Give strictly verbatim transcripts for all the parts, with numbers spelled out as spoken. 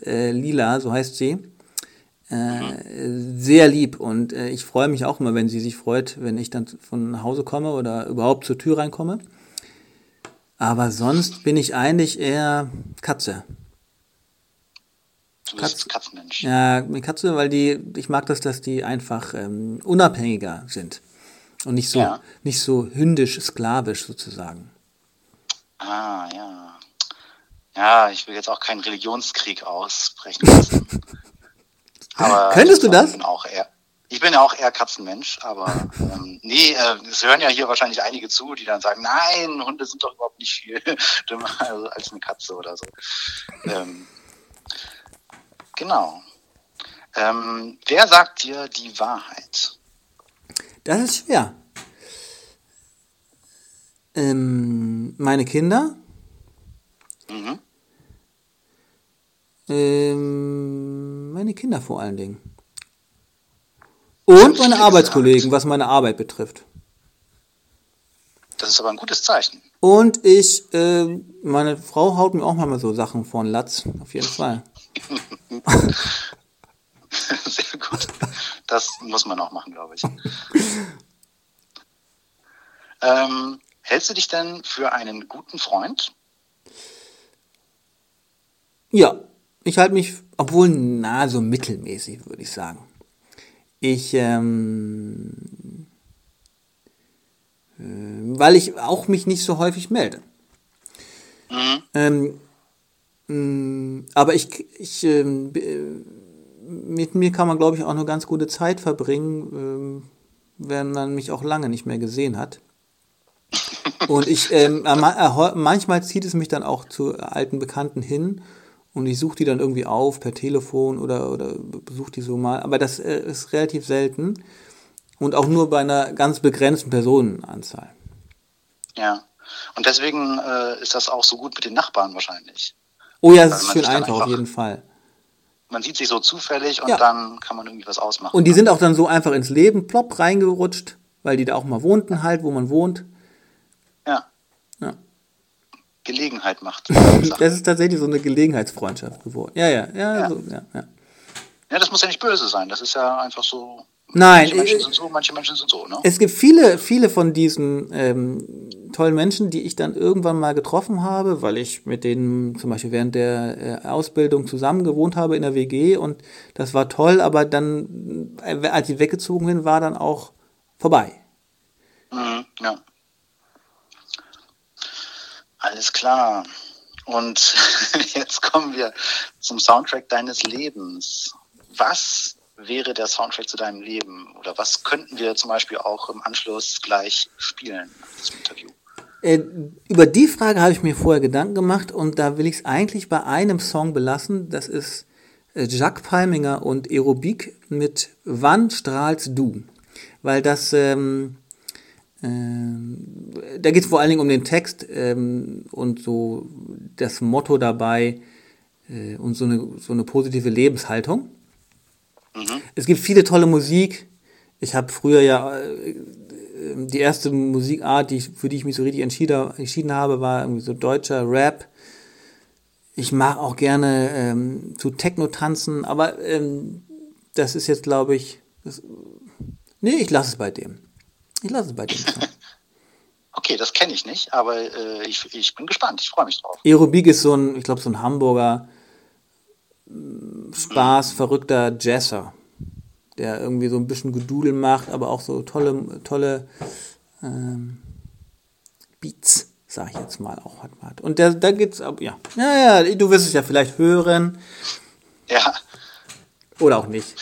äh, Lila, so heißt sie. Äh, sehr lieb und äh, ich freue mich auch immer, wenn sie sich freut, wenn ich dann von nach Hause komme oder überhaupt zur Tür reinkomme. Aber sonst bin ich eigentlich eher Katze. Du bist Katzenmensch. Ja, mit Katze, weil die, ich mag das, dass die einfach ähm, unabhängiger sind und nicht so, Ja. nicht so hündisch, sklavisch sozusagen. Ah, ja. Ja, ich will jetzt auch keinen Religionskrieg ausbrechen lassen. Aber Könntest du das? Ich bin auch eher, ich bin ja auch eher Katzenmensch, aber ähm, nee, äh, es hören ja hier wahrscheinlich einige zu, die dann sagen, nein, Hunde sind doch überhaupt nicht viel dümmer als eine Katze oder so. Ähm, genau. Ähm, wer sagt dir die Wahrheit? Das ist schwer. Ähm, meine Kinder. Mhm. Ähm, meine Kinder vor allen Dingen. Und meine Arbeitskollegen, was meine Arbeit betrifft. Das ist aber ein gutes Zeichen. Und ich, äh, meine Frau haut mir auch manchmal so Sachen vor den Latz. Auf jeden Fall. Sehr gut. Das muss man auch machen, glaube ich. ähm, hältst du dich denn für einen guten Freund? Ja, ich halte mich, obwohl, na, so mittelmäßig, würde ich sagen. Ich, ähm, äh, weil ich auch mich nicht so häufig melde. Mhm. Ähm, mh, aber ich, ich, ähm, äh, mit mir kann man, glaube ich, auch eine ganz gute Zeit verbringen, ähm, wenn man mich auch lange nicht mehr gesehen hat. Und ich, ähm, manchmal zieht es mich dann auch zu alten Bekannten hin. Und ich suche die dann irgendwie auf per Telefon oder, oder besuche die so mal. Aber das äh, ist relativ selten. Und auch nur bei einer ganz begrenzten Personenanzahl. Ja. Und deswegen äh, ist das auch so gut mit den Nachbarn wahrscheinlich. Oh ja, es ist schön einfach, einfach, auf jeden Fall. Man sieht sich so zufällig und ja. dann kann man irgendwie was ausmachen. Und die sind auch dann so einfach ins Leben plopp reingerutscht, weil die da auch mal wohnten halt, wo man wohnt. Ja. Ja. Gelegenheit macht. Das ist tatsächlich so eine Gelegenheitsfreundschaft geworden. Ja, ja, ja, ja. So, ja, ja. Ja, das muss ja nicht böse sein. Das ist ja einfach so. Nein. Manche Menschen sind so, manche Menschen sind so, ne? Es gibt viele, viele von diesen ähm, tollen Menschen, die ich dann irgendwann mal getroffen habe, weil ich mit denen zum Beispiel während der äh, Ausbildung zusammen gewohnt habe in der W G und das war toll, aber dann, äh, als ich weggezogen bin, war dann auch vorbei. Mhm, ja. Alles klar. Und jetzt kommen wir zum Soundtrack deines Lebens. Was wäre der Soundtrack zu deinem Leben? Oder was könnten wir zum Beispiel auch im Anschluss gleich spielen nach diesem Interview? Äh, über die Frage habe ich mir vorher Gedanken gemacht und da will ich es eigentlich bei einem Song belassen. Das ist äh, Jacques Palminger und Aerobik mit Wann strahlst du? Weil das... Ähm, Ähm, da geht es vor allen Dingen um den Text ähm, und so das Motto dabei äh, und so eine, so eine positive Lebenshaltung. Mhm. Es gibt viele tolle Musik. Ich habe früher ja äh, die erste Musikart, die ich, für die ich mich so richtig entschieden, entschieden habe, war irgendwie so deutscher Rap. Ich mag auch gerne ähm, zu Techno tanzen, aber ähm, das ist jetzt, glaube ich, das, nee, ich lasse es bei dem. Ich lasse es bei dem Song. Okay, das kenne ich nicht, aber äh, ich, ich bin gespannt. Ich freue mich drauf. Aerobik ist so ein, ich glaube, so ein Hamburger Spaß, mhm. verrückter Jazzer, der irgendwie so ein bisschen Gedudel macht, aber auch so tolle, tolle ähm, Beats, sag ich jetzt mal, auch hat. Und der, da geht's ab, ja. Ja, ja, du wirst es ja vielleicht hören. Ja. Oder auch nicht.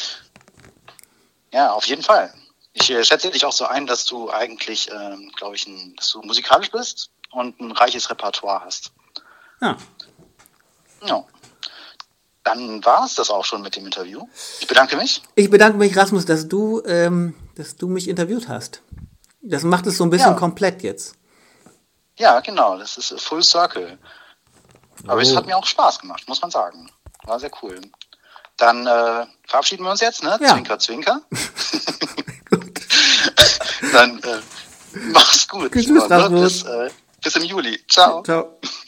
Ja, auf jeden Fall. Ich äh, schätze dich auch so ein, dass du eigentlich, ähm, glaube ich, ein, dass du musikalisch bist und ein reiches Repertoire hast. Ja. Ja. Dann war es das auch schon mit dem Interview. Ich bedanke mich. Ich bedanke mich, Rasmus, dass du, ähm, dass du mich interviewt hast. Das macht es so ein bisschen ja. komplett jetzt. Ja, genau. Das ist Full Circle. Aber oh. es hat mir auch Spaß gemacht, muss man sagen. War sehr cool. Dann äh, verabschieden wir uns jetzt, ne? Ja. Zwinker, zwinker. Dann äh, mach's gut. Tschüss, bis, äh, bis im Juli. Ciao. Ciao.